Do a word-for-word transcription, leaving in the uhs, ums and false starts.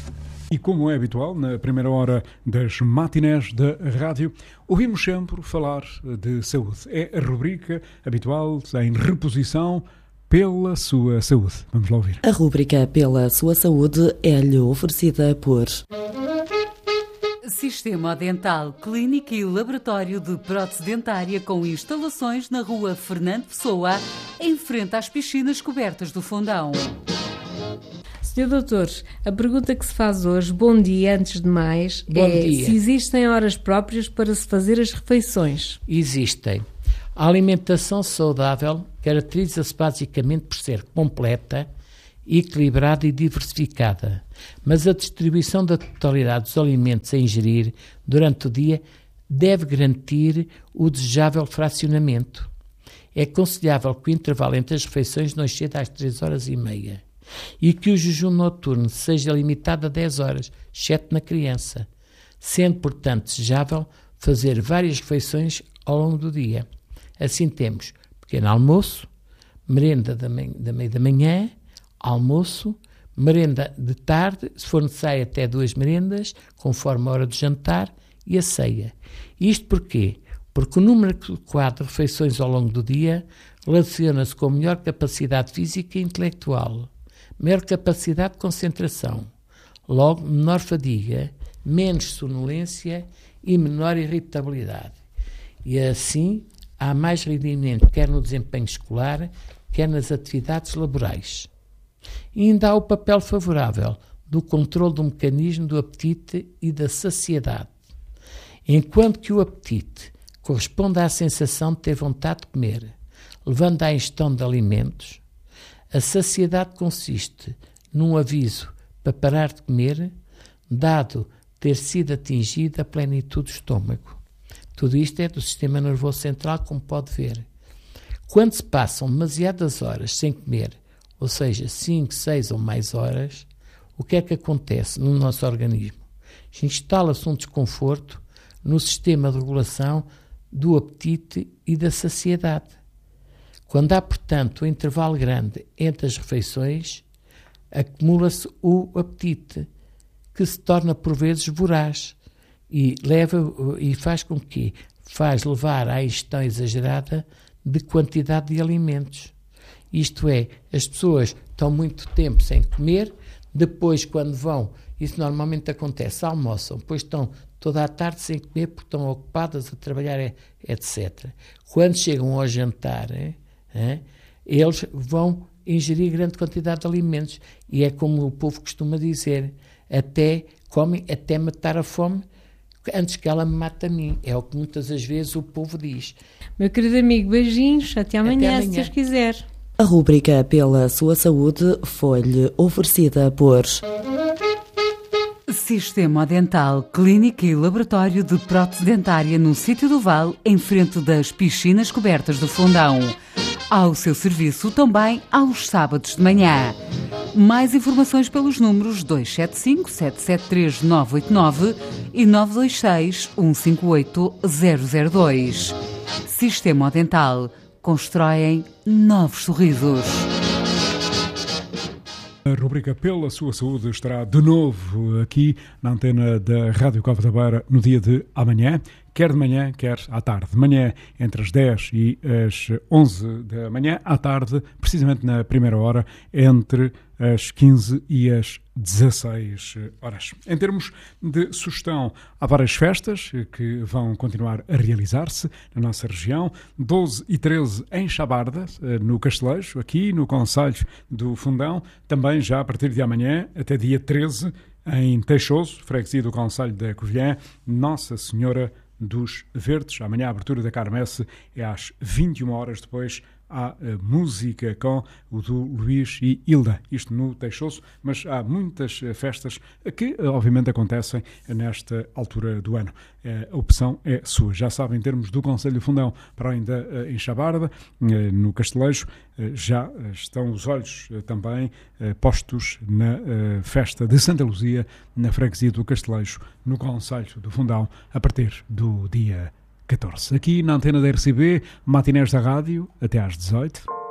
E como é habitual, na primeira hora das matinés da rádio, ouvimos sempre falar de saúde. É a rubrica habitual em reposição pela sua saúde. Vamos lá ouvir. A rubrica Pela Sua Saúde é-lhe oferecida por Sistema Dental, clínica e laboratório de prótese dentária com instalações na rua Fernando Pessoa, em frente às piscinas cobertas do Fundão. senhor doutor, a pergunta que se faz hoje, bom dia, antes de mais, bom é dia. Se existem horas próprias para se fazer as refeições. Existem. A alimentação saudável caracteriza-se basicamente por ser completa, equilibrada e diversificada, mas a distribuição da totalidade dos alimentos a ingerir durante o dia deve garantir o desejável fracionamento. É aconselhável que o intervalo entre as refeições não exceda às três horas e meia e que o jejum noturno seja limitado a dez horas, exceto na criança, sendo, portanto, desejável fazer várias refeições ao longo do dia. Assim temos pequeno almoço, merenda da meia da, meia da manhã, almoço, merenda de tarde, se for necessário até duas merendas, conforme a hora do jantar, e a ceia. Isto porquê? Porque o número adequado de refeições ao longo do dia relaciona-se com melhor capacidade física e intelectual, maior capacidade de concentração, logo menor fadiga, menos sonolência e menor irritabilidade. E assim há mais rendimento quer no desempenho escolar, quer nas atividades laborais. E ainda há o papel favorável do controle do mecanismo do apetite e da saciedade. Enquanto que o apetite corresponde à sensação de ter vontade de comer, levando à ingestão de alimentos, a saciedade consiste num aviso para parar de comer, dado ter sido atingida a plenitude do estômago. Tudo isto é do sistema nervoso central, como pode ver. Quando se passam demasiadas horas sem comer, ou seja, cinco, seis ou mais horas, o que é que acontece no nosso organismo? Instala-se um desconforto no sistema de regulação do apetite e da saciedade. Quando há, portanto, um intervalo grande entre as refeições, acumula-se o apetite, que se torna por vezes voraz e, leva, e faz com que faz levar à ingestão exagerada de quantidade de alimentos. Isto é, as pessoas estão muito tempo sem comer, depois quando vão, isso normalmente acontece, almoçam, depois estão toda a tarde sem comer porque estão ocupadas a trabalhar, etcétera. Quando chegam ao jantar, é, é, eles vão ingerir grande quantidade de alimentos e é como o povo costuma dizer, até comem até matar a fome antes que ela me mate a mim. É o que muitas das vezes o povo diz. Meu querido amigo, beijinhos, até amanhã, até amanhã. se Deus quiser. A rubrica Pela Sua Saúde foi-lhe oferecida por Sistema Dental, clínica e laboratório de prótese dentária no Sítio do Vale, em frente das piscinas cobertas do Fundão. Ao seu serviço também aos sábados de manhã. Mais informações pelos números dois sete cinco, sete sete três, nove oito nove e nove dois seis, um cinco oito, zero zero dois. Sistema Dental. Constroem novos sorrisos. A rubrica Pela Sua Saúde estará de novo aqui na antena da Rádio Cova da Beira no dia de amanhã, quer de manhã, quer à tarde. De manhã entre as dez e as onze da manhã, à tarde, precisamente na primeira hora, entre as quinze e as dezasseis horas. Em termos de sugestão, há várias festas que vão continuar a realizar-se na nossa região. doze e treze em Chabarda, no Castelejo, aqui no concelho do Fundão. Também já a partir de amanhã, até dia treze, em Teixoso, freguesia do concelho da Covilhã, Nossa Senhora dos Verdes. Amanhã a abertura da quermesse é às vinte e uma horas, depois há música com o do Luís e Hilda, isto no Teixoso, mas há muitas festas que obviamente acontecem nesta altura do ano. A opção é sua. Já sabem, em termos do Concelho do Fundão, para além da Enxabarda, no Castelejo, já estão os olhos também postos na festa de Santa Luzia, na freguesia do Castelejo, no Concelho do Fundão, a partir do dia catorze. Aqui na antena da R C B, matinés da rádio, até às dezoito.